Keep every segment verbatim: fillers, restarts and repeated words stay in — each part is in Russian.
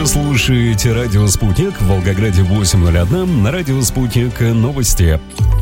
слушаете радио «Спутник» в Волгограде восемь ноль один, на радио «Спутник» новости.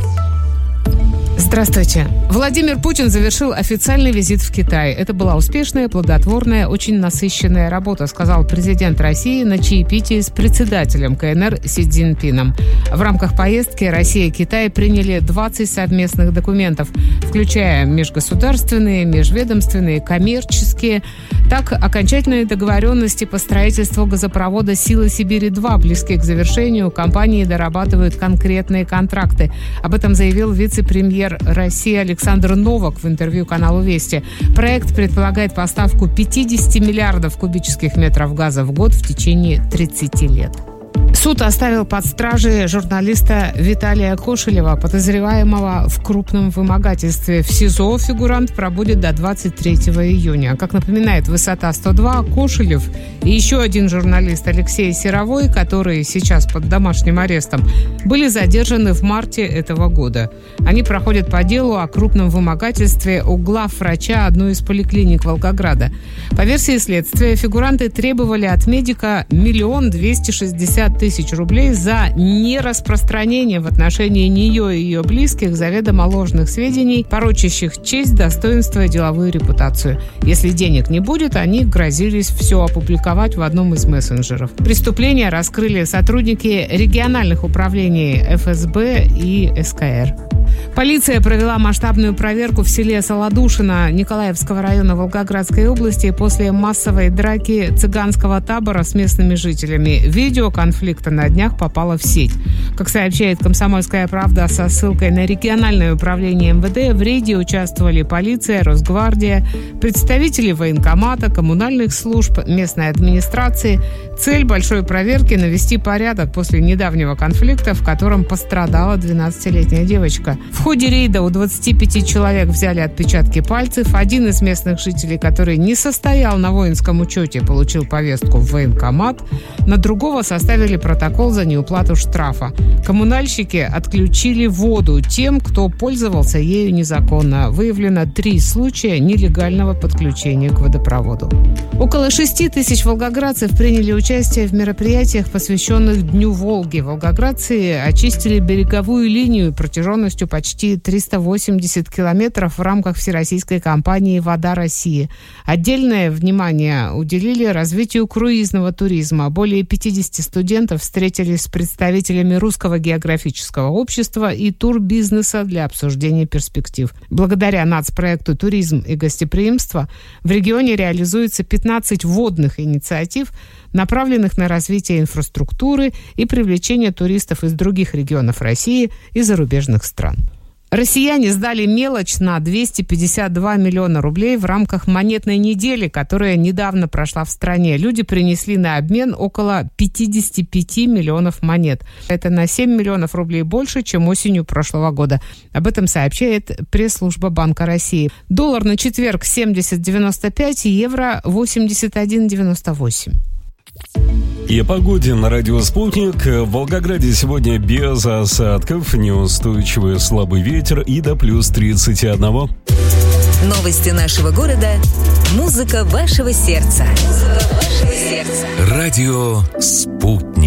Здравствуйте. Владимир Путин завершил официальный визит в Китай. Это была успешная, плодотворная, очень насыщенная работа, сказал президент России на чаепитии с председателем КНР Си Цзиньпином. В рамках поездки Россия и Китай приняли двадцать совместных документов, включая межгосударственные, межведомственные, коммерческие. Так, окончательные договоренности по строительству газопровода «Сила Сибири-два» близки к завершению. Компании дорабатывают конкретные контракты. Об этом заявил вице-премьер России Александр Новак в интервью каналу «Вести». Проект предполагает поставку пятьдесят миллиардов кубических метров газа в год в течение тридцати лет. Суд оставил под стражей журналиста Виталия Кошелева, подозреваемого в крупном вымогательстве. В СИЗО фигурант пробудет до двадцать третьего июня. Как напоминает «Высота сто два», Кошелев и еще один журналист Алексей Серовой, которые сейчас под домашним арестом, были задержаны в марте этого года. Они проходят по делу о крупном вымогательстве у главврача одной из поликлиник Волгограда. По версии следствия, фигуранты требовали от медика миллион двести шестьдесят тысяч рублей за нераспространение в отношении нее и ее близких заведомо ложных сведений, порочащих честь, достоинство и деловую репутацию. Если денег не будет, они грозились все опубликовать в одном из мессенджеров. Преступление раскрыли сотрудники региональных управлений эф эс бэ и эс ка эр. Полиция провела масштабную проверку в селе Солодушино Николаевского района Волгоградской области после массовой драки цыганского табора с местными жителями. Видео конфликта на днях попало в сеть. Как сообщает «Комсомольская правда» со ссылкой на региональное управление эм вэ дэ, в рейде участвовали полиция, Росгвардия, представители военкомата, коммунальных служб, местной администрации. Цель большой проверки – навести порядок после недавнего конфликта, в котором пострадала двенадцатилетняя девочка. В ходе рейда у двадцати пяти человек взяли отпечатки пальцев. Один из местных жителей, который не состоял на воинском учете, получил повестку в военкомат. На другого составили протокол за неуплату штрафа. Коммунальщики отключили воду тем, кто пользовался ею незаконно. Выявлено три случая нелегального подключения к водопроводу. Около шести тысяч волгоградцев приняли участие в мероприятиях, посвященных Дню Волги. Волгоградцы очистили береговую линию протяженностью почти триста восемьдесят километров в рамках всероссийской кампании «Вода России». Отдельное внимание уделили развитию круизного туризма. Более пятидесяти студентов встретились с представителями Русского географического общества и турбизнеса для обсуждения перспектив. Благодаря нацпроекту «Туризм и гостеприимство» в регионе реализуется пятнадцать водных инициатив, направленных на развитие инфраструктуры и привлечение туристов из других регионов России и зарубежных стран. Россияне сдали мелочь на двести пятьдесят два миллиона рублей в рамках монетной недели, которая недавно прошла в стране. Люди принесли на обмен около пятьдесят пять миллионов монет. Это на семь миллионов рублей больше, чем осенью прошлого года. Об этом сообщает пресс-служба Банка России. Доллар на четверг семьдесят девяносто пять, евро восемьдесят один девяносто восемь. И о погоде на радио «Спутник». В Волгограде сегодня без осадков, неустойчивый слабый ветер и до плюс тридцать один. Новости нашего города. Музыка вашего сердца. Музыка вашего сердца. Радио «Спутник».